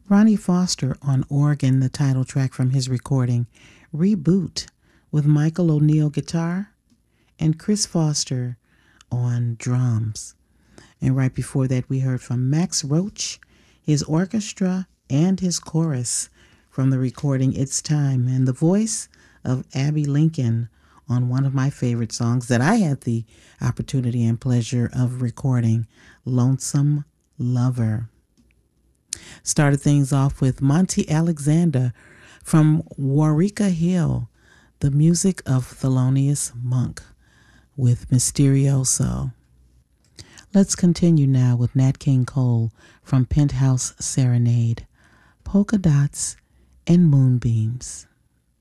Ronnie Foster on organ, the title track from his recording Reboot, with Michael O'Neill guitar and Chris Foster on drums. And right before that, we heard from Max Roach, his orchestra, and his chorus from the recording It's Time, and the voice of Abby Lincoln on one of my favorite songs that I had the opportunity and pleasure of recording, Lonesome Lover. Started things off with Monty Alexander from Waurika Hill, the music of Thelonious Monk with Mysterioso. Let's continue now with Nat King Cole from Penthouse Serenade, Polka Dots and Moonbeams.